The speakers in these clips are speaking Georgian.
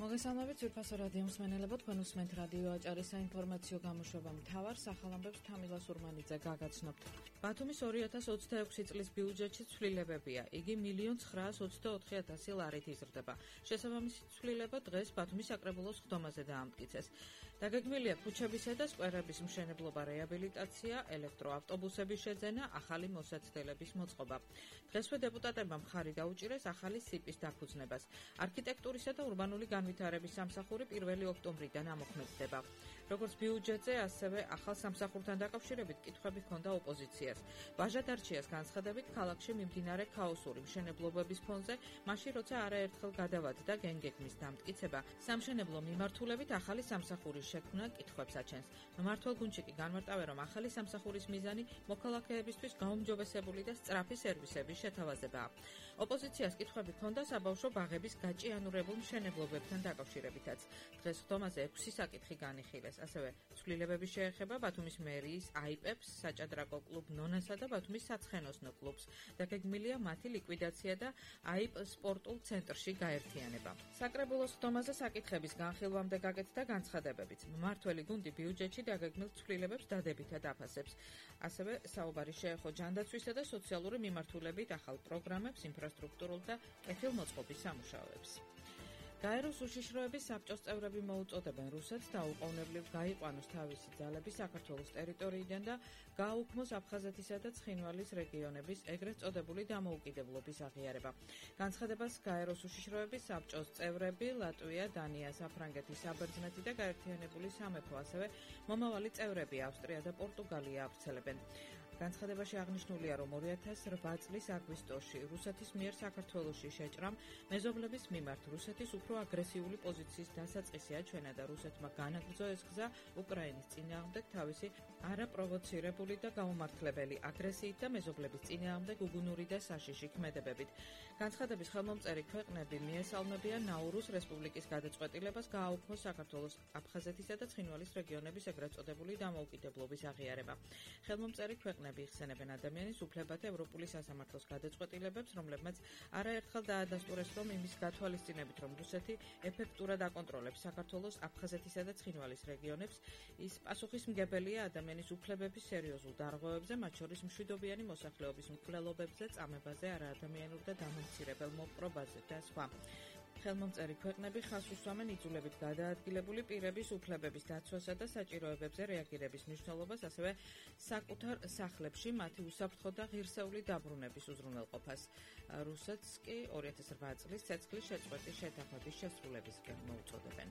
მოგესალმებით ძვირფასო რადიო მსმენელებო, თქვენ უსმენთ რადიო აჭარის საინფორმაციო გამოშვება მთავარ სახელამბებს თამილა სურმანიძე გაგაცნობთ. ბათუმის 2026 წლის ბიუჯეტში ცვლილებებია. იგი 1.924.000 ლარით იზრდება. შესაბამისი ცვლილება დღეს ბათუმის საკრებულოს ხდომაზე დაამტკიცეს. დაგეგმილია ქუჩებისა და სკვერების მშენებლობა, რეაბილიტაცია, ელექტროავტობუსების შეძენა, ახალი მოსაცდელების მოწყობა. დღესვე დეპუტატებმა მხარი დაუჭირეს ახალი სიპის დაფუძნებას. არქიტექტურისა და ურბანული განვითარების სამსახური 1 ოქტომბრიდან ამოქმედდება. როგორც ბიუჯეტზე, ასევე ახალ სამსახურთან დაკავშირებით კითხვები ჰქონდა ოპოზიციას. ვაჟადარჩიას განცხადებით, ქალაქში მიმდინარე ქაოსური მშენებლობების ფონზე, მაშინ როცა არაერთხელ გადავადდა გენგეგმის დამტკიცება, სამშენებლო მიმართულებით ახალი სამსახურის შექმნა კითხვებს აჩენს. მმართველ გუნდში კი განმარტავენ, რომ ახალი სამსახურის მიზანი მოქალაქეებისთვის გაუმჯობესებული და სწრაფი სერვისების შეთავაზებაა. ოპოზიციას კითხვები ჰქონდა საბავშვო ბაღების გაჭიანურებულ მშენებლობებთან დაკავშირებითაც. დღეს ხდომაზე 6 საკითხი განიხილეს. ასევე ცვლილებები შეეხება ბათუმის მერიის აიპებს, საჭადრაკო კლუბ ნონასა და ბათუმის საცხენოსნო კლუბს. დაგეგმილია მათი ლიკვიდაცია და აიპ სპორტულ ცენტრში გაერთიანება. საკრებულოს ხდომაზე საკითხების განხილვამდე გაკეთდა განცხადებებით. მმართველი გუნდი ბიუჯეტში დაგეგმილ ცვლილებებს დადებითად აფასებს. ასევე საუბარი შეეხო ჯანდაცვისა და სოციალური მიმართულებით ახალ პროგრამებს, ინფრასტრუქტურულ და კეთილმოწყობის სამუშაოებს. გაეროს უშიშროების საბჭოს წევრები მოუწოდებენ რუსეთს დაუყოვნებლივ გაიყვანოს თავისი ძალები საქართველოს ტერიტორიიდან და გააუქმოს აფხაზეთისა და ცხინვალის რეგიონების ეგრეთ წოდებული დამოუკიდებლობის აღიარება. განცხადებას გაეროს უშიშროების საბჭოს წევრები ლატვია, დანია, საფრანგეთი, საბერძნეთი და გაერთიანებული სამეფო, ასევე მომავალი წევრები ავსტრია და პორტუგალია ავრცელებენ. განცხადებაში აღნიშნულია, რომ 2008 წლის აგვისტოში რუსეთის მიერ საქართველოში შეჭრამ მეზობლების მიმართ რუსეთის უფრო აგრესიული პოზიციის დასაწყისი აჩვენა და რუსეთმა განაგრძო ეს გზა უკრაინის წინააღმდეგ თავისი არაპროვოცირებული და გაუმართლებელი აგრესიით და მეზობლების წინააღმდეგ უგუნური და საშიში ქმედებებით. განცხადების ხელმომწერი ქვეყნები მიესალმებიან ნაურუს რესპუბლიკის გადაწყვეტილებას გააუქმოს საქართველოს აფხაზეთისა და ცხინვალის რეგიონების ეგრეთ წოდებული დამოუკიდებლობის აღიარება. ხელმომწერი ქვეყნები იხსენებენ ადამიანის უფლებათა ევროპული სასამართლოს გადაწყვეტილებებს, რომლებმაც არაერთხელ დაადასტურეს, რომ იმის გათვალისწინებით, რომ რუსეთი ეფექტურად აკონტროლებს საქართველოს აფხაზეთისა და ცხინვალის რეგიონებს, ის პასუხისმგებელია ადამიანის უფლებების სერიოზულ დარღვევებზე, მათ შორის მშვიდობიანი მოსახლეობის მკვლელობებზე, წამებაზე, არაადამიანურ და დამამცირებელ მოპყრობაზე და სხვა. ხელმომწერი ქვეყნები ხაზს უსვამენ იძულებით გადაადგილებული პირების უფლებების დაცვასა და საჭიროებებზე რეაგირების მნიშვნელობას, ასევე საკუთარ სახლებში მათი უსაფრთხო და ღირსეული დაბრუნების უზრუნველყოფას. რუსეთს კი 2008 წლის ცეცხლის შეწყვეტის შეთანხმების შესრულებისკენ მოუწოდებენ.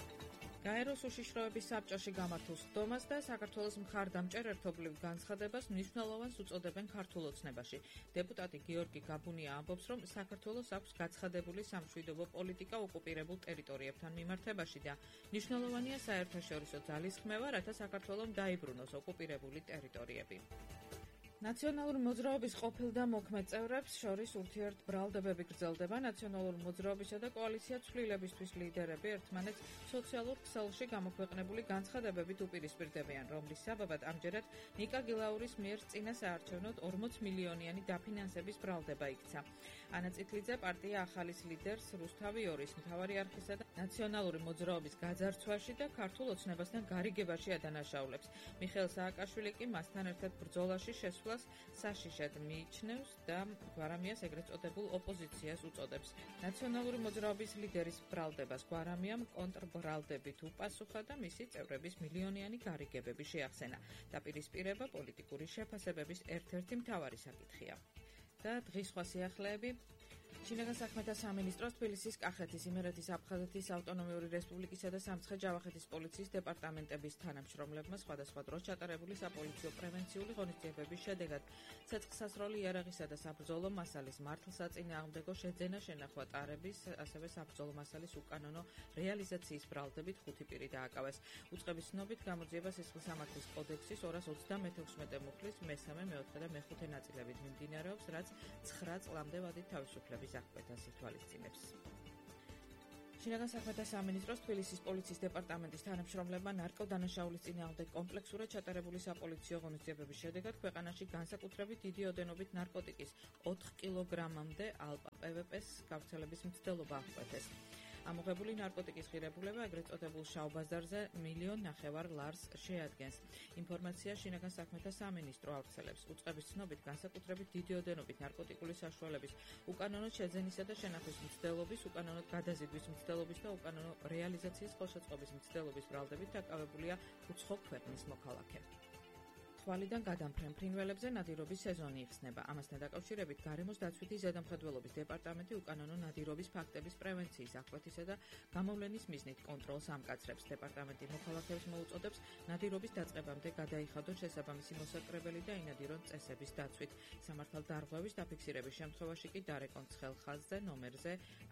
გაეროს უშიშროების საბჭოში გამართულ ხდომას და საქართველოს მხარდამჭერ ერთობლივ განცხადებას მნიშვნელოვანს უწოდებენ ქართულ ოცნებაში. დეპუტატი გიორგი გაბუნია ამბობს, რომ საქართველოს აქვს გაცხადებული სამშვიდობო პოლიტიკა ოკუპირებულ ტერიტორიებთან მიმართებაში და მნიშვნელოვანია საერთაშორისო ძალისხმევა, რათა საქართველომ დაიბრუნოს ოკუპირებული ტერიტორიები. ნაციონალური მოძრაობის ყოფილ და მოქმედ წევრებს შორის ურთიერთბრალდებები გრძელდება. ნაციონალური მოძრაობისა და კოალიცია ცვლილებისთვის ლიდერები ერთმანეთს სოციალურ ქსელში გამოქვეყნებული განცხადებებით უპირისპირდებიან, რომლის საბაბად ამჯერად ნიკა გილაურის მიერ წინა საარჩევნოდ 40 მილიონიანი დაფინანსების ბრალდება იქცა. ანა წითლიძე პარტია ახალის ლიდერს რუსთავი ორის, მთავარი არხისა და ნაციონალური მოძრაობის გაძარცვაში და ქართულ ოცნებასთან გარიგებაში ადანაშაულებს. მიხეილ სააკაშვილი კი მასთან ერთად ბრძოლაში შესვლას საშიშად მიიჩნევს და გვარამიას ეგრეთ წოდებულ ოპოზიციას უწოდებს. ნაციონალური მოძრაობის ლიდერის ბრალდებას გვარამიამ კონტრბრალდებით უპასუხა და მისი წევრების მილიონიანი გარიგებები შეახსენა. დაპირისპირება პოლიტიკური შეფასებების ერთ-ერთი მთავარი საკითხია. და დღის სხვა სიახლეები. შინაგან საქმეთა სამინისტროს თბილისის, კახეთის, იმერეთის, აფხაზეთის ავტონომიური რესპუბლიკისა და სამცხე-ჯავახეთის პოლიციის დეპარტამენტების თანამშრომლებმა სხვადასხვა დროს ჩატარებული საპოლიციო პრევენციული ღონისძიებების შედეგად ცეცხლსასროლი იარაღისა და საბრძოლო მასალის მართლსაწინააღმდეგო შეძენა შენახვა ტარების, ასევე საბრძოლო მასალის უკანონო რეალიზაციის ბრალდებით 5 პირი დააკავეს. უწყების ცნობით გამოძიება სისხლისამართლის კოდექსის 236 მუხლის მე-3, მე-4 და მე-5 ნაწილებით მიმდინარეობს, რაც 9 წლამდე ვადით თავისუფლების აღკვეთას ითვალისწინებს. შინაგან საქმეთა სამინისტროს თბილისის პოლიციის დეპარტამენტის თანამშრომლებმა ნარკოდანაშაულის წინააღმდეგ კომპლექსურად ჩატარებული საპოლიციო ღონისძიებების შედეგად ქვეყანაში განსაკუთრებით დიდი ოდენობით ნარკოტიკის 4 კილოგრამამდე ალპა-პვპ-ს გავრცელების მცდელობა აღკვეთეს. ამოღებული ნარკოტიკის ღირებულება ეგრეთ წოდებულ შავ ბაზარზე $1.5 მილიონ ლარს შეადგენს. ინფორმაცია შინაგან საქმეთა სამინისტრო ავრცელებს. უწყების ცნობით, განსაკუთრებით დიდი ოდენობით ნარკოტიკული საშუალების, უკანონო შეძენისა და შენახვის მცდელობის, უკანონო გადაზიდვის მცდელობის და უკანონო რეალიზაციის ხელშეწყობის მცდელობის ბრალდებით დაკავებულია უცხო ქვეყნის მოქალაქე. თვალიდან გადამფრენ ფრინველებზე ნადირობის სეზონი იხსნება. ამასთან დაკავშირებით გარემოს დაცვითი ზედამხედველობის დეპარტამენტი უკანონო ნადირობის ფაქტების პრევენციის, აღკვეთისა და გამოვლენის მიზნით კონტროლს ამკაცრებს. დეპარტამენტი მოქალაქეებს მოუწოდებს ნადირობის დაწყებამდე გადაიხადონ შესაბამისი მოსაკრებელი და ინადირონ წესების დაცვით. სამართალდარღვევის დაფიქსირების შემთხვევაში კი დარეკონ ცხელ ხაზზე ნომერზე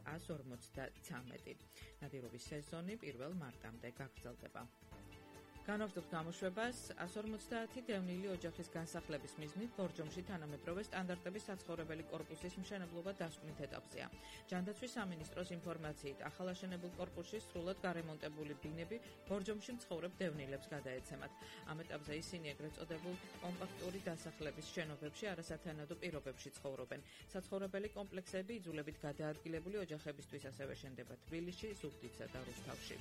153. ნადირობის სეზონი 1 მარტამდე გაგრძელდება. განვაგრძობთ გამოშვებას 150 დევნილი ოჯახის განსახლების მიზნით ბორჯომში თანამედროვე სტანდარტების საცხოვრებელი კორპუსის მშენებლობა დასკვნით ეტაპზეა. ჯანდაცვის სამინისტროს ინფორმაციით, ახალაშენებულ კორპუსში სრულად გარემონტებული ბინები ბორჯომში მცხოვრებ დევნილებს გადაეცემათ. ამ ეტაპზე ისინი ეგრეთ წოდებულ კომპაქტური დასახლების შენობებში არასათანადო პირობებში ცხოვრობენ. საცხოვრებელი კომპლექსები იძულებით გადაადგილებული ოჯახებისთვის ასევე შენდება თბილისში, ზუგდიდსა და რუსთავში.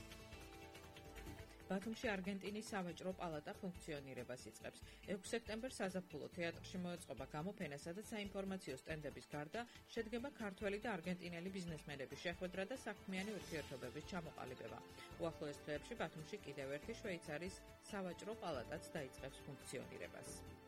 ბათუმში არგენტინის სავაჭრო პალატა ფუნქციონირებას იწყებს. 6 სექტემბერს საზაფხულო თეატრში მოეწყობა გამოფენასა და საინფორმაციო სტენდების გარდა შედგება ქართველი და არგენტინელი ბიზნესმენების შეხვედრა და საქმიანი ურთიერთობების ჩამოყალიბება. უახლოეს დღეებში ბათუმში კიდევ ერთი შვეიცარიის სავაჭრო პალატაც დაიწყებს ფუნქციონირებას.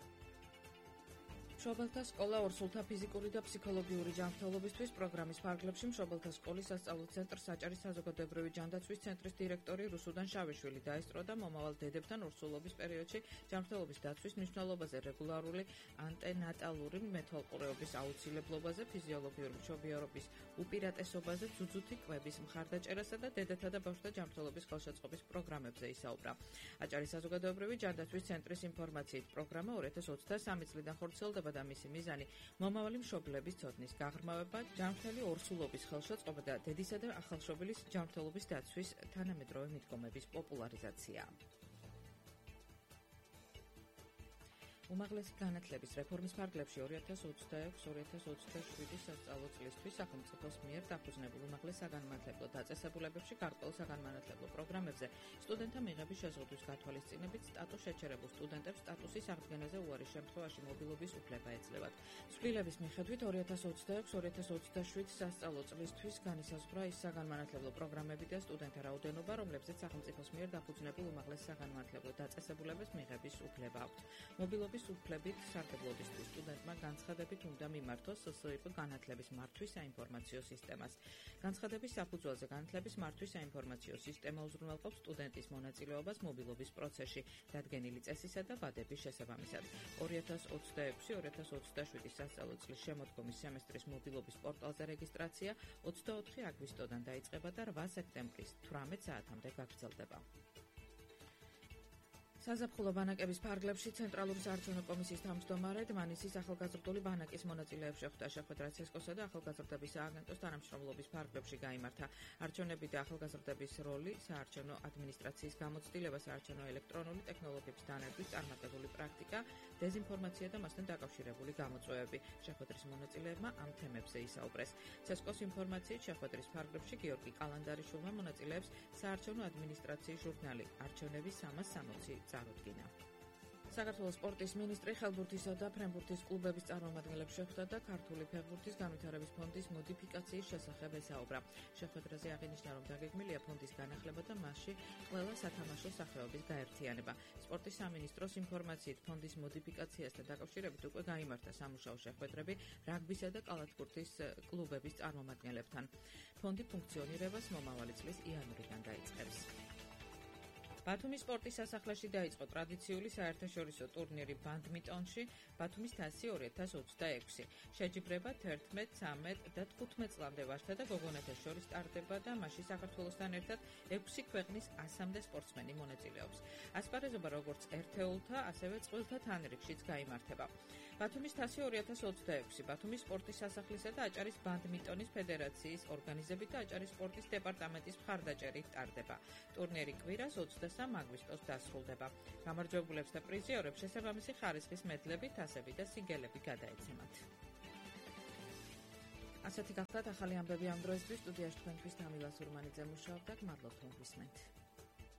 მშობელთა სკოლა ორსულთა ფიზიკური და ფსიქოლოგიური ჯანმრთელობისთვის პროგრამის ფარგლებში მშობელთა სკოლის სასწავლო ცენტრ საჭარის საზოგადოებრივი ჯანდაცვის ცენტრის დირექტორი რუსუდან შავიშვილი დაესწრო და მომავალ დედებთან ორსულობის პერიოდში ჯანმრთელობის დაცვის მნიშვნელობაზე, რეგულარული ანტენატალური მეთვალყურეობის აუცილებლობაზე, ფიზიოლოგიური მშობიარობის უპირატესობაზე, ძუძუთი კვების მხარდაჭერასა და დედათა და ბავშვთა ჯანმრთელობის ხელშეწყობის პროგრამებზე ისაუბრა. აჭარის საზოგადოებრივი ჯანდაცვის ცენტრის ინფორმაციით, პროგრამა 2023 წლიდან ხორციელდება და მისი მიზანი მომავალი მშობლების ცოდნის გაღრმავება, ჯანმრთელი ორსულობის ხელშეწყობა და დედისა და ახალშობილის ჯანმრთელობის დაცვის თანამედროვე მიდგომების პოპულარიზაციაა. უმაღლესი განათლების რეფორმის ფარგლებში 2026-2027 სასწავლო წლისთვის სახელმწიფოს მიერ დაფუძნებულ უმაღლეს საგანმანათლებლო დაწესებულებებში გარკვეულ საგანმანათლებლო პროგრამებზე სტუდენტთა მიღების შეზღუდვის გათვალისწინებით სტატუს შეჩერებულ სტუდენტებს სტატუსის აღდგენაზე უარის შემთხვევაში მობილობის უფლება ეძლევათ. ცვლილების მიხედვით 2026-2027 სასწავლო წლისთვის განისაზღვრა ის საგანმანათლებლო პროგრამები და სტუდენტთა რაოდენობა, რომლებზეც სახელმწიფოს მიერ დაფუძნებულ უმაღლეს საგანმანათლებლო დაწესებულებას მიღების უფლება აქვთ. მობილობის უფლებით სარგებლობისთვის სტუდენტმა განცხადებით უნდა მიმართოს SSIP განათლების მართვის საინფორმაციო სისტემას. განცხადების საფუძველზე განათლების მართვის საინფორმაციო სისტემა უზრუნველყოფს სტუდენტის მონაწილეობას მობილობის პროცესში, დადგენილი წესისა და ვადების შესაბამისად. 2026-2027 სასწავლო წლის შემოდგომის სემესტრის მობილობის პორტალზე რეგისტრაცია 24 აგვისტოდან დაიწყება და 8 სექტემბრის 18 საათამდე გაგრძელდება. საზაფხულო ბანაკების ფარგლებში ცენტრალური საარჩევნო კომისიის თავმჯდომარე დმანისის ახალგაზრდული ბანაკის მონაწილეებს შეხვდა. შეხვედრა ცესკოსა და ახალგაზრდების სააგენტოს თანამშრომლობის ფარგლებში გაიმართა. არჩევნები და ახალგაზრდების როლი, საარჩევნო ადმინისტრაციის გამოცდილება, საარჩევნო ელექტრონული ტექნოლოგიების დანერგვის წარმატებული პრაქტიკა, დეზინფორმაცია და მასთან დაკავშირებული გამოწვევები. შეხვედრის მონაწილეებმა ამ თემებზე ისაუბრეს. ცესკოს ინფორმაციით შეხვედრის ფარგლებში გიორგი კალანდარიშვილმა მონაწილეებს საარჩევნო ადმინისტრაციის ჟურნალი არჩევნები 360 წარუდგინა. საქართველოს სპორტის მინისტრი ხელბურთისა და ფრენბურთის კლუბების წარმომადგენლებს შეხვდა და ქართული ფეხბურთის განვითარების ფონდის მოდიფიკაციის შესახებ ესაუბრა. შეხვედრაზე აღინიშნა, რომ დაგეგმილია ფონდის განახლება და მასში ყველა სათამაშო სახეობის გაერთიანება. სპორტის სამინისტროს ინფორმაციით, ფონდის მოდიფიკაციასთან დაკავშირებით უკვე გაიმართა სამუშაო შეხვედრები რაგბისა და კალათბურთის კლუბების წარმომადგენლებთან. ფონდი ფუნქციონირებას მომავალი წლის იანვრიდან დაიწყებს. ბათუმის სპორტის სასახლეში დაიწყო ტრადიციული საერთაშორისო ტურნირი ბადმინტონში ბათუმის თასი 2026. შეჯიბრება 11, 13 და 15 წლამდე ვაჟთა და გოგონათა შორის სტარტდება და მასში საქართველოსთან ერთად 6 ქვეყნის 100-მდე სპორტსმენი მონაწილეობს. ასპარეზობა როგორც ერთეულთა, ასევე წყვილთა თანრიგშიც გაიმართება. ბათუმის თასი 2026 ბათუმის სპორტის სასახლისა და აჭარის ბადმინტონის ფედერაციის ორგანიზებით და აჭარის სპორტის დეპარტამენტის მხარდაჭერით ტარდება. ტურნირი კვირას 23 აგვისტოს დასრულდება. გამარჯვებულებს და პრიზიორებს შესაბამისი ხარისხის მედლები, თასები და სიგელები გადაეცემათ. ასეთი გახლდათ ახალი ამბები ამ დროისთვის. სტუდიაში თქვენთვის თამილას ურმანიძე მუშაობდა. გმადლობთ რომ გვისმენთ.